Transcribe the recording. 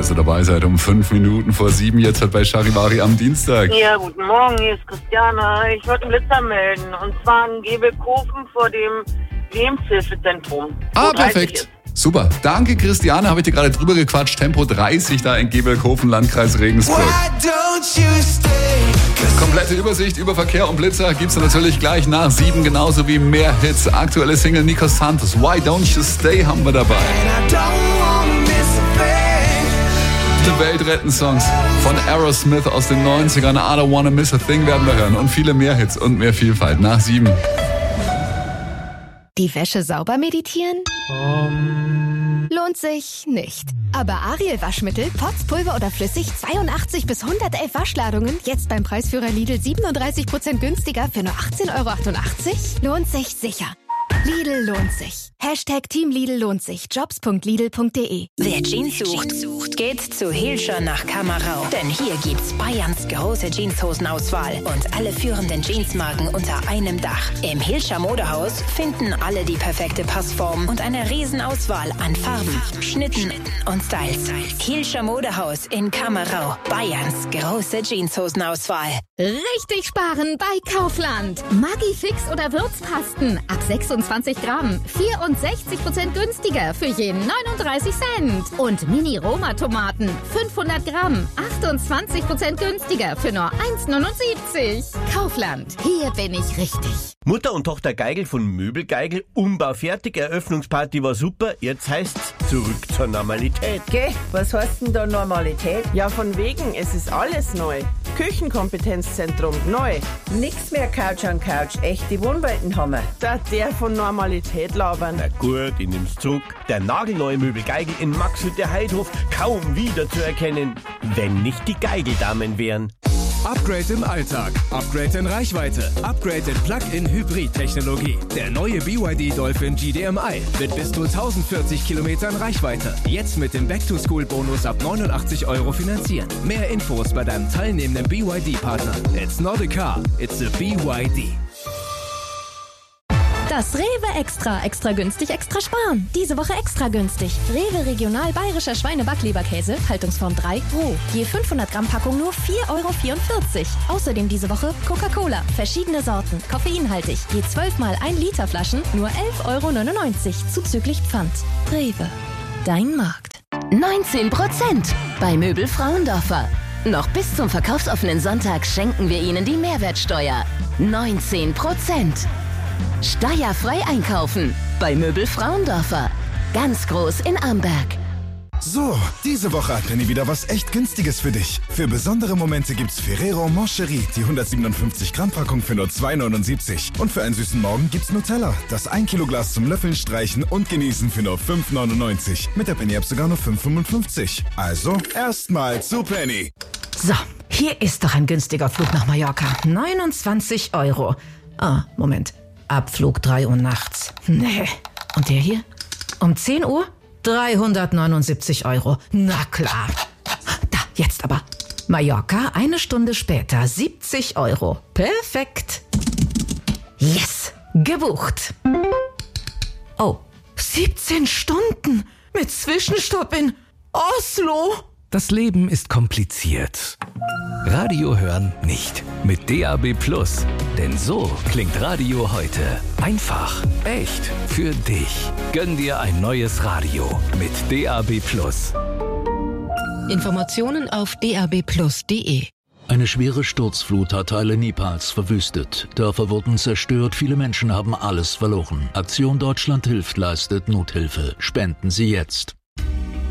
dass ihr dabei seid. Um 5 Minuten vor 7 jetzt halt bei Charivari am Dienstag. Ja, guten Morgen, hier ist Christiane. Ich wollte einen Blitzer melden. Und zwar in Gebelkofen vor dem Lebenshilfezentrum. Perfekt. Super. Danke, Christiane. Habe ich dir gerade drüber gequatscht. Tempo 30 da in Gebelkofen, Landkreis Regensburg. Komplette Übersicht über Verkehr und Blitzer gibt's natürlich gleich nach 7, genauso wie mehr Hits. Aktuelle Single Nico Santos, Why Don't You Stay haben wir dabei. Die Weltretten-Songs von Aerosmith aus den 90ern, I Don't Wanna Miss a Thing werden wir hören. Und viele mehr Hits und mehr Vielfalt nach 7. Die Wäsche sauber meditieren? Lohnt sich nicht. Aber Ariel Waschmittel, Pots, Pulver oder flüssig, 82 bis 111 Waschladungen, jetzt beim Preisführer Lidl 37% günstiger für nur 18,88 €? Lohnt sich sicher. Lidl lohnt sich. Team Lidl lohnt sich. Jobs.lidl.de. Wer Jeans sucht, geht zu Hilscher nach Kamerau. Denn hier gibt's Bayerns große Jeanshosenauswahl und alle führenden Jeansmarken unter einem Dach. Im Hilscher Modehaus finden alle die perfekte Passform und eine Riesenauswahl an Farben, Schnitten und Styles. Hilscher Modehaus in Kamerau. Bayerns große Jeanshosenauswahl. Richtig sparen bei Kaufland. Maggi Fix oder Würzpasten ab 26 Gramm. 64% günstiger für je 39 Cent. Und Mini-Roma-Tomaten 500 Gramm. 28% günstiger für nur 1,79. Kaufland. Hier bin ich richtig. Mutter und Tochter Geigel von Möbelgeigel. Umbau fertig, Eröffnungsparty war super. Jetzt heißt's zurück zur Normalität. Geh, was heißt denn da Normalität? Ja, von wegen, es ist alles neu. Küchenkompetenzzentrum, neu. Nix mehr Couch an Couch, echte Wohnwelten haben wir. Da der von Normalität labern. Na gut, ich nehm's zurück. Der nagelneue Möbelgeigel in Maxhütte Heidhof kaum wieder zu erkennen, wenn nicht die Geigeldamen wären. Upgrade im Alltag, Upgrade in Reichweite, Upgrade in Plug-in-Hybrid-Technologie. Der neue BYD Dolphin GDMI mit bis zu 1040 Kilometern Reichweite. Jetzt mit dem Back-to-School-Bonus ab 89 € finanzieren. Mehr Infos bei deinem teilnehmenden BYD-Partner. It's not a car, it's a BYD. Das Rewe Extra günstig, extra sparen. Diese Woche extra günstig. Rewe Regional Bayerischer Schweinebacklieberkäse, Haltungsform 3, roh. Je 500 Gramm Packung nur 4,44 €. Außerdem diese Woche Coca-Cola, verschiedene Sorten, koffeinhaltig. Je 12 mal 1 Liter Flaschen nur 11,99 € zuzüglich Pfand. Rewe, dein Markt. 19% bei Möbel Frauendorfer. Noch bis zum verkaufsoffenen Sonntag schenken wir Ihnen die Mehrwertsteuer. 19%. Steuerfrei einkaufen bei Möbel Frauendorfer. Ganz groß in Amberg. So, diese Woche hat Penny wieder was echt Günstiges für dich. Für besondere Momente gibt's Ferrero Moncherie, die 157 Gramm Packung für nur 2,79 €. Und für einen süßen Morgen gibt's Nutella, das 1 Kilo Glas zum Löffeln, Streichen und Genießen für nur 5,99 €. Mit der Penny-App sogar nur 5,55 €. Also, erstmal zu Penny. So, hier ist doch ein günstiger Flug nach Mallorca. 29 €. Moment. Abflug 3 Uhr nachts. Nee. Und der hier? Um 10 Uhr? 379 €. Na klar. Da, jetzt aber. Mallorca, 1 Stunde später, 70 €. Perfekt. Yes, gebucht. Oh, 17 Stunden mit Zwischenstopp in Oslo. Das Leben ist kompliziert. Radio hören nicht. Mit DAB+. Denn so klingt Radio heute. Einfach, echt, für dich. Gönn dir ein neues Radio mit DAB+. Informationen auf dabplus.de. Eine schwere Sturzflut hat Teile Nepals verwüstet. Dörfer wurden zerstört, viele Menschen haben alles verloren. Aktion Deutschland hilft leistet Nothilfe. Spenden Sie jetzt.